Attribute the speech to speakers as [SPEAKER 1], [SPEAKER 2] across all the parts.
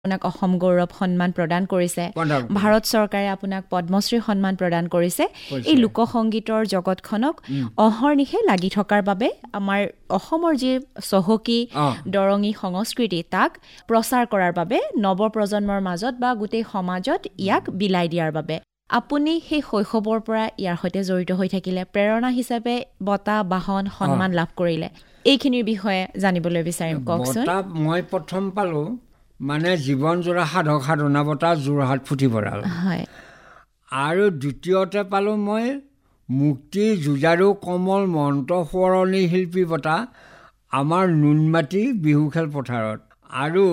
[SPEAKER 1] আপোনাক অসম গৌৰৱ সন্মান প্ৰদান কৰিছে ভাৰত চৰকাৰে আপোনাক পদ্মশ্ৰী সন্মান প্ৰদান কৰিছে এই লোকসংগীতৰ জগতখনক অহৰ্নিশে লাগি থকাৰ বাবে আমাৰ অসমৰ যি চহকী দৰঙী সংস্কৃতি তাক প্ৰচাৰ কৰাৰ বাবে নৱপ্ৰজন্মৰ মাজত বা গোটেই সমাজত ইয়াক বিলাই দিয়াৰ বাবে আপুনি সেই শৈশৱৰ পৰা ইয়াৰ সৈতে জড়িত হৈ থাকিলে প্ৰেৰণা হিচাপে বঁটা বাহন সন্মান লাভ কৰিলে এইখিনিৰ বিষয়ে জানিবলৈ বিচাৰিম কওকচোন
[SPEAKER 2] মই প্ৰথম পালো মানে জীৱন জোৰা সাধক সাধনা বঁটা যোৰহাট পুথিভঁৰাল
[SPEAKER 1] হয়
[SPEAKER 2] আৰু দ্বিতীয়তে পালো মই মুক্তি যুঁজাৰু কমল মহন্ত সোঁৱৰণী শিল্পী বঁটা আমাৰ নুনমাটি বিহু খেল পথাৰত আৰু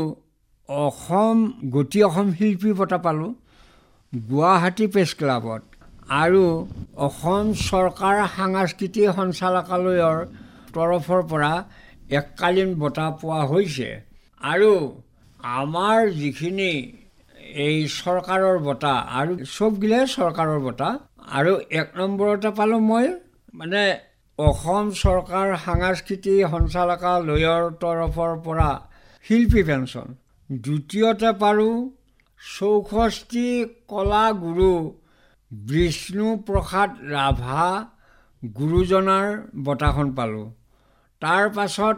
[SPEAKER 2] গতি অসম শিল্পী বঁটা পালো গুৱাহাটী প্ৰেছ ক্লাবত আৰু অসম চৰকাৰ সাংস্কৃতিক সঞ্চালকালয়ৰ তৰফৰ পৰা এককালীন বঁটা পোৱা হৈছে আৰু আমাৰ যিখিনি এই চৰকাৰৰ বঁটা আৰু চবগিলাই চৰকাৰৰ বঁটা আৰু ১ নম্বৰতে পালোঁ মই মানে অসম চৰকাৰ সাংস্কৃতিক সঞ্চালকালয়ৰ তৰফৰ পৰা শিল্পী পেঞ্চন দ্বিতীয়তে পালোঁ ৬৪ কলা গুৰু বিষ্ণু প্ৰসাদ ৰাভা গুৰুজনাৰ বঁটাখন পালোঁ তাৰ পাছত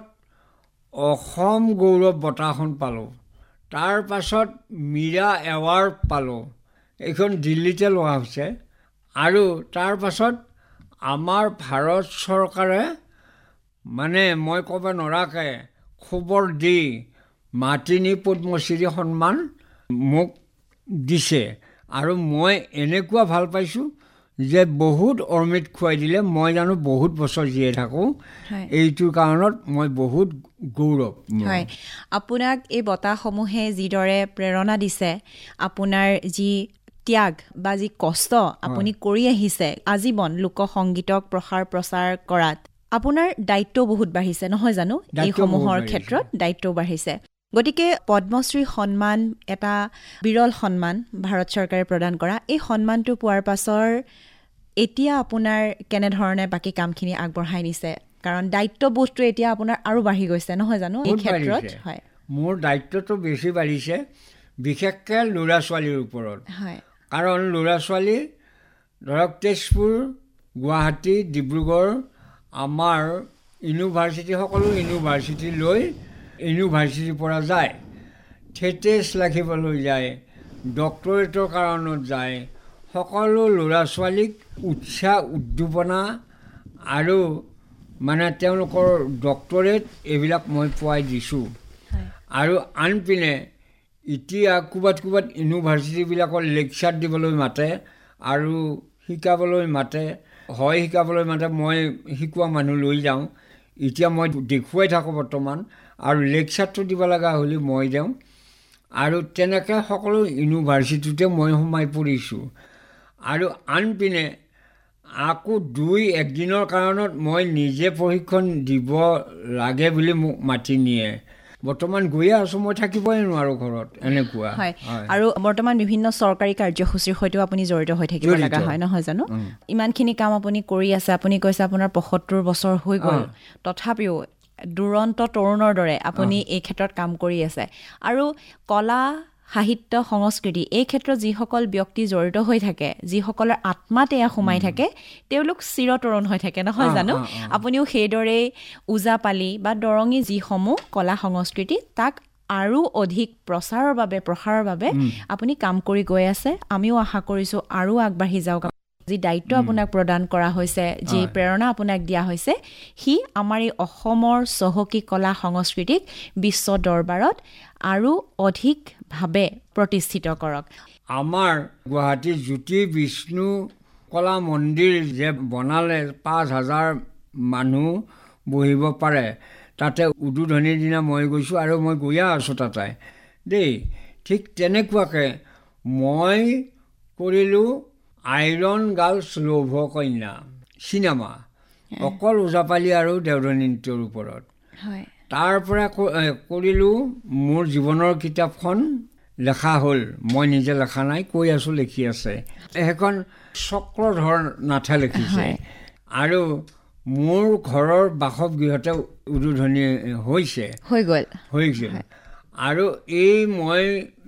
[SPEAKER 2] অসম গৌৰৱ বঁটাখন পালোঁ তাৰ পাছত মীৰা এৱাৰ্ড পালোঁ এইখন দিল্লীতে লোৱা হৈছে আৰু তাৰ পাছত আমাৰ ভাৰত চৰকাৰে মানে মই ক'ব নোৱাৰাকৈ খবৰ দি মাতিনী পদ্মশ্ৰী সন্মান মোক দিছে আৰু মই এনেকুৱা ভাল পাইছোঁ যে বহুত অমৃত খুৱাই দিলে মই জানো বহুত বছৰ জীয়াই থাকোঁ এইটো কাৰণত মই বহুত গৌৰৱ
[SPEAKER 1] হয় আপোনাক এই বঁটাসমূহে যিদৰে প্ৰেৰণা দিছে আপোনাৰ যি ত্যাগ বা যি কষ্ট আপুনি কৰি আহিছে আজীৱন লোকসংগীতক প্ৰচাৰ কৰাত আপোনাৰ দায়িত্বও বহুত বাঢ়িছে নহয় জানো এইসমূহৰ ক্ষেত্ৰত দায়িত্বও বাঢ়িছে গতিকে পদ্মশ্ৰী সন্মান এটা বিৰল সন্মান ভাৰত চৰকাৰে প্ৰদান কৰা এই সন্মানটো পোৱাৰ পাছৰ এতিয়া আপোনাৰ কেনেধৰণে বাকী কামখিনি আগবঢ়াই নিছে কাৰণ দায়িত্ববোধটো এতিয়া আপোনাৰ আৰু বাঢ়ি গৈছে নহয় জানো এই ক্ষেত্ৰত হয়
[SPEAKER 2] মোৰ দায়িত্বটো বেছি বাঢ়িছে বিশেষকৈ ল'ৰা ছোৱালীৰ ওপৰত
[SPEAKER 1] হয়
[SPEAKER 2] কাৰণ ল'ৰা ছোৱালী ধৰক তেজপুৰ গুৱাহাটী ডিব্ৰুগড় আমাৰ ইউনিভাৰ্চিটি সকলো ইউনিভাৰ্চিটি লৈ ইউনিভাৰ্চিটিৰ পৰা যায় থিয়েটাৰ্ছ ৰাখিবলৈ যায় ডক্টৰেটৰ কাৰণত যায় সকলো ল'ৰা ছোৱালীক উৎসাহ উদ্দীপনা আৰু মানে তেওঁলোকৰ ডক্টৰেট এইবিলাক মই পোৱাই দিছোঁ আৰু আনপিনে এতিয়া ক'ৰবাত ইউনিভাৰ্চিটিবিলাকৰ লেকচাৰ দিবলৈ মাতে আৰু শিকাবলৈ মাতে শিকাবলৈ মাতে মই শিকোৱা মানুহ লৈ যাওঁ এতিয়া মই দেখুৱাই থাকোঁ বৰ্তমান আৰু লেকচাৰটো দিব লগা হ'লে মই দিওঁ আৰু তেনেকৈ সকলো ইউনিভাৰ্চিটিতে মই সোমাই পৰিছোঁ আৰু আনপিনে আকৌ ২-১ দিনৰ কাৰণত মই নিজে প্ৰশিক্ষণ দিব লাগে বুলি মোক মাতি নিয়ে বৰ্তমান গৈয়ে আছোঁ মই থাকিবই নোৱাৰোঁ ঘৰত এনেকুৱা
[SPEAKER 1] হয় আৰু বৰ্তমান বিভিন্ন চৰকাৰী কাৰ্যসূচীৰ সৈতেও আপুনি জড়িত হৈ থাকিব লগা হয় নহয় জানো ইমানখিনি কাম আপুনি কৰি আছে আপুনি কৈছে আপোনাৰ ৭৫ বছৰ হৈ গ'ল তথাপিও দুৰন্ত তৰুণৰ দৰে আপুনি এই ক্ষেত্ৰত কাম কৰি আছে আৰু কলা সাহিত্য সংস্কৃতি এই ক্ষেত্ৰত যিসকল ব্যক্তি জড়িত হৈ থাকে যিসকলৰ আত্মাত এয়া সোমাই থাকে তেওঁলোক চিৰতৰুণ হৈ থাকে নহয় জানো আপুনিও সেইদৰেই ওজাপালি বা দৰঙী যিসমূহ কলা সংস্কৃতি তাক আৰু অধিক প্ৰসাৰৰ বাবে আপুনি কাম কৰি গৈ আছে আমিও আশা কৰিছোঁ আৰু আগবাঢ়ি যাওক যি দায়িত্ব আপোনাক প্ৰদান কৰা হৈছে যি প্ৰেৰণা আপোনাক দিয়া হৈছে সি আমাৰ এই অসমৰ চহকী কলা সংস্কৃতিক বিশ্ব দৰবাৰত আৰু অধিকভাৱে প্ৰতিষ্ঠিত কৰক
[SPEAKER 2] আমাৰ গুৱাহাটী জ্যোতি বিষ্ণু কলা মন্দিৰ যে বনালে ৫,০০০ মানুহ বহিব পাৰে তাতে উদ্বোধনীৰ দিনা মই গৈছোঁ আৰু মই গৈয়ে আছোঁ তাতে দেই ঠিক তেনেকুৱাকৈ মই কৰিলোঁ আইৰণ গাৰ্লছ লৌভ কন্যা চিনেমা অকল ওজাপালি আৰু দেওধনী নৃত্যৰ ওপৰত তাৰ পৰা কৰিলোঁ মোৰ জীৱনৰ কিতাপখন লেখা হ'ল মই নিজে লেখা নাই কৈ আছোঁ লিখি আছে সেইখন চক্ৰধৰ নাথে লিখিছে আৰু মোৰ ঘৰৰ বাসগৃহতে উদ্বোধনী হৈ গ'ল আৰু এই মই